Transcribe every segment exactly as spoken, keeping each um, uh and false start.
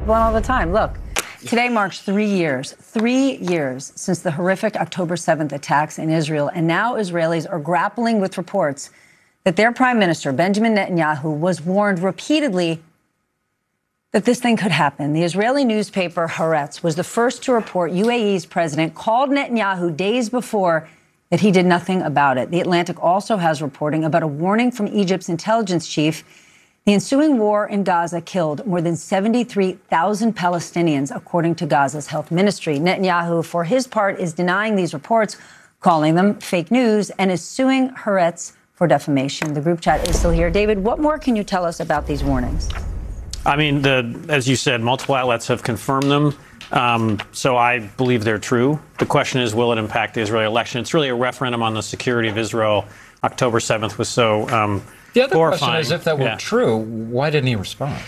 one all the time. Look, today marks three years, three years since the horrific October seventh attacks in Israel. And now Israelis are grappling with reports that their prime minister, Benjamin Netanyahu, was warned repeatedly that this thing could happen. The Israeli newspaper Haaretz was the first to report U A E's president called Netanyahu days before that he did nothing about it. The Atlantic also has reporting about a warning from Egypt's intelligence chief. The ensuing war in Gaza killed more than seventy-three thousand Palestinians, according to Gaza's health ministry. Netanyahu, for his part, is denying these reports, calling them fake news, and is suing Haaretz for defamation. The group chat is still here. David, what more can you tell us about these warnings? I mean, the, as you said, multiple outlets have confirmed them. Um, so I believe they're true. The question is, will it impact the Israeli election? It's really a referendum on the security of Israel. October seventh was so um, The other horrifying. question is, if that were yeah. true, why didn't he respond?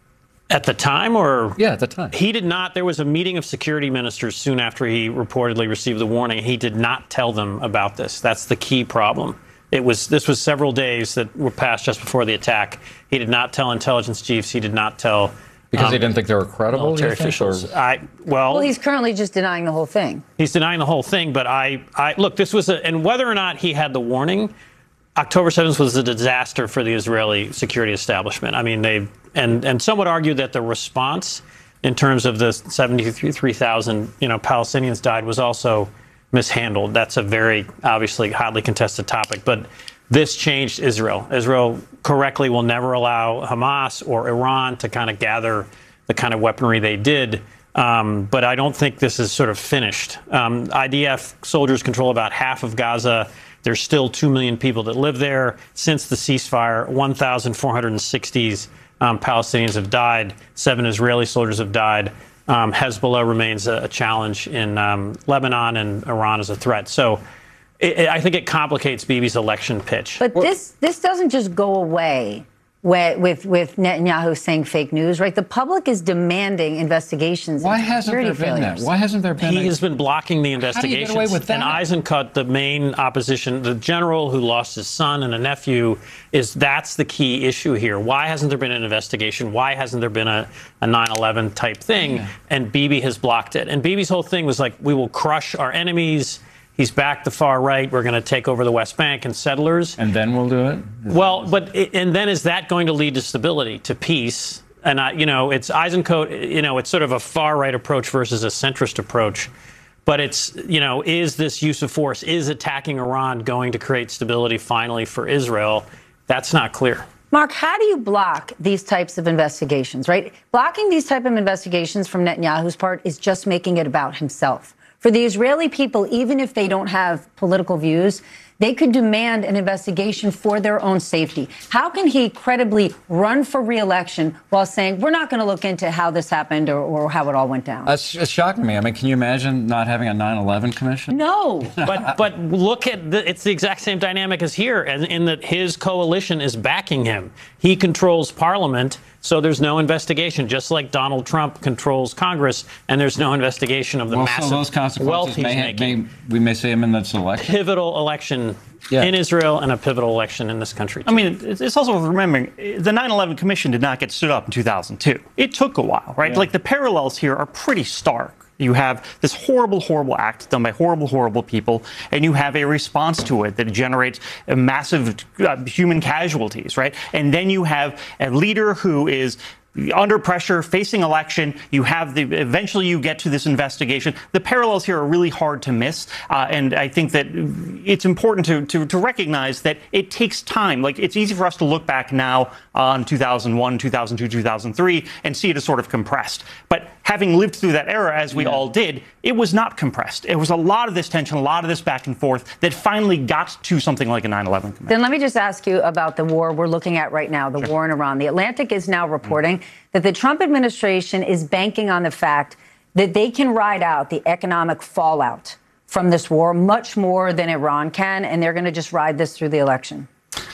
At the time, or? Yeah, at the time. He did not. There was a meeting of security ministers soon after he reportedly received the warning. He did not tell them about this. That's the key problem. It was, this was several days that were passed just before the attack. He did not tell intelligence chiefs. He did not tell Because um, he didn't think they were credible, military think, officials. or? I, well, Well, he's currently just denying the whole thing. He's denying the whole thing. But I, I look, this was a, and whether or not he had the warning, October seventh was a disaster for the Israeli security establishment. I mean, they, and, and some would argue that the response in terms of the seventy-three thousand, you know, Palestinians died was also mishandled. That's a very obviously hotly contested topic. But this changed Israel. Israel correctly will never allow Hamas or Iran to kind of gather the kind of weaponry they did. Um, but I don't think this is sort of finished. Um, I D F soldiers control about half of Gaza. There's still two million people that live there. Since the ceasefire, one thousand four hundred sixty um, Palestinians have died. Seven Israeli soldiers have died. Um, Hezbollah remains a, a challenge in um, Lebanon, and Iran is a threat. So it, it, I think it complicates Bibi's election pitch. But this this doesn't just go away with, with, with Netanyahu saying fake news, right? The public is demanding investigations. Why hasn't there been failures. that? Why hasn't there been? He a, has been blocking the investigations. How do you get away with that? And Eisenkot, the main opposition, the general who lost his son and a nephew, is that's the key issue here. Why hasn't there been an investigation? Why hasn't there been a, a nine eleven type thing? Yeah. And Bibi has blocked it. And Bibi's whole thing was like, we will crush our enemies. He's backed the far right. We're going to take over the West Bank and settlers. And then we'll do it? Well, but it, and then is that going to lead to stability, to peace? And, I, you know, it's Eisenkot, you know, it's sort of a far right approach versus a centrist approach. But it's, you know, is this use of force, is attacking Iran going to create stability finally for Israel? That's not clear. Mark, how do you block these types of investigations, right? Blocking these type of investigations from Netanyahu's part is just making it about himself. For the Israeli people, even if they don't have political views, they could demand an investigation for their own safety. How can he credibly run for re-election while saying, we're not going to look into how this happened or, or how it all went down? That's it's shocking me. I mean, can you imagine not having a nine eleven commission? No. but but look at the, it's the exact same dynamic as here, and in that his coalition is backing him. He controls Parliament, so there's no investigation, just like Donald Trump controls Congress, and there's no investigation of the well, massive so those consequences wealth he's may, making. May, we may see him in this election. Pivotal election yeah. in Israel and a pivotal election in this country, too. I mean, it's also worth remembering, the nine eleven Commission did not get stood up in two thousand two. It took a while, right? Yeah. Like, the parallels here are pretty stark. You have this horrible, horrible act done by horrible, horrible people, and you have a response to it that generates massive uh, human casualties, right? And then you have a leader who is under pressure, facing election. You have the eventually you get to this investigation. The parallels here are really hard to miss, uh, and I think that it's important to, to to recognize that it takes time. Like, it's easy for us to look back now on two thousand one, two thousand two, two thousand three and see it as sort of compressed. But having lived through that era, as we yeah. all did, it was not compressed. It was a lot of this tension, a lot of this back and forth that finally got to something like a nine eleven commission. Then let me just ask you about the war we're looking at right now, the sure. war in Iran. The Atlantic is now reporting mm. that the Trump administration is banking on the fact that they can ride out the economic fallout from this war much more than Iran can, and they're going to just ride this through the election.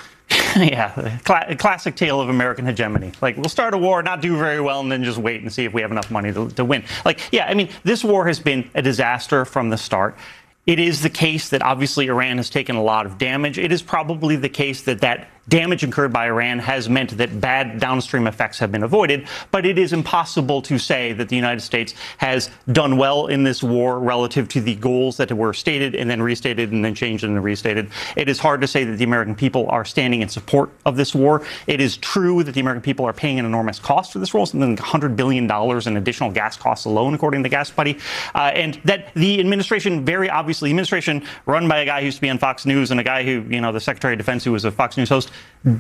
Yeah, cl- classic tale of American hegemony. Like, we'll start a war, not do very well, and then just wait and see if we have enough money to, to win. Like, yeah, I mean, this war has been a disaster from the start. It is the case that obviously Iran has taken a lot of damage. It is probably the case that that damage incurred by Iran has meant that bad downstream effects have been avoided. But it is impossible to say that the United States has done well in this war relative to the goals that were stated and then restated and then changed and then restated. It is hard to say that the American people are standing in support of this war. It is true that the American people are paying an enormous cost for this war, something like one hundred billion dollars in additional gas costs alone, according to Gas Buddy, uh, and that the administration, very obviously, the administration run by a guy who used to be on Fox News and a guy who, you know, the Secretary of Defense who was a Fox News host,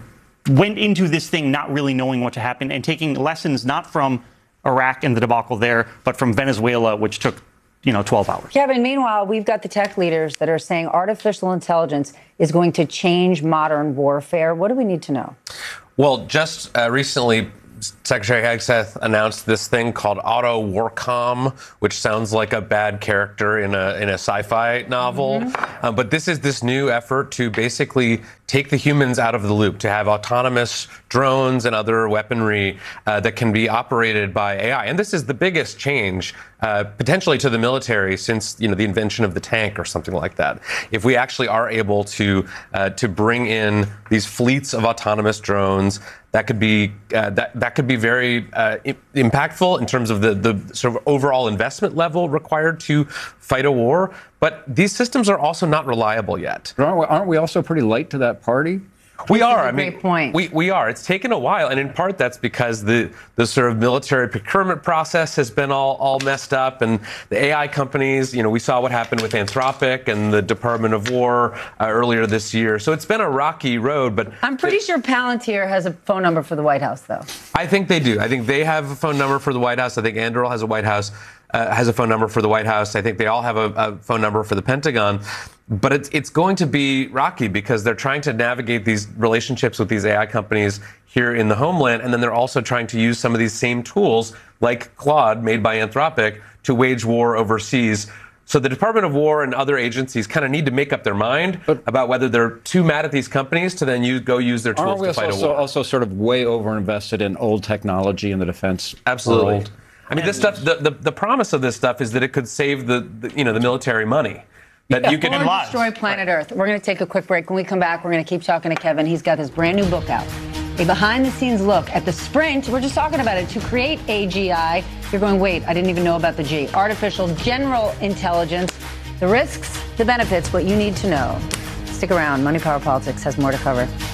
went into this thing not really knowing what to happen and taking lessons not from Iraq and the debacle there, but from Venezuela, which took, you know, twelve hours. Kevin, meanwhile, we've got the tech leaders that are saying artificial intelligence is going to change modern warfare. What do we need to know? Well, just uh, recently, Secretary Hegseth announced this thing called Auto Warcom, which sounds like a bad character in a in a sci-fi novel. Mm-hmm. Uh, but this is this new effort to basically take the humans out of the loop, to have autonomous drones and other weaponry uh, that can be operated by A I. And this is the biggest change uh, potentially to the military since, you know, the invention of the tank or something like that. If we actually are able to uh, to bring in these fleets of autonomous drones, that could be uh, that that could be very uh, I- impactful in terms of the the sort of overall investment level required to fight a war. But these systems are also not reliable yet. But aren't we, aren't we also pretty late to that party? We are. a I mean, great point. we we are. It's taken a while, and in part that's because the the sort of military procurement process has been all all messed up, and the A I companies. You know, we saw what happened with Anthropic and the Department of War uh, earlier this year. So it's been a rocky road. But I'm pretty sure Palantir has a phone number for the White House, though. I think they do. I think they have a phone number for the White House. I think Anduril has a White House. Uh, has a phone number for the White House. I think they all have a, a phone number for the Pentagon. But it's it's going to be rocky because they're trying to navigate these relationships with these A I companies here in the homeland, and then they're also trying to use some of these same tools, like Claude, made by Anthropic, to wage war overseas. So the Department of War and other agencies kind of need to make up their mind but, about whether they're too mad at these companies to then use, go use their tools to fight also, a war. Also, sort of way overinvested in old technology in the defense Absolutely. world. I mean, this stuff. The, the, the promise of this stuff is that it could save the, the you know the military money. That Yeah, you can or destroy planet Earth. We're going to take a quick break. When we come back, we're going to keep talking to Kevin. He's got this brand new book out, a behind-the-scenes look at the sprint. We're just talking about it to create A G I. You're going, wait, I didn't even know about the G. Artificial General Intelligence, the risks, the benefits, what you need to know. Stick around. Money, Power, Politics has more to cover.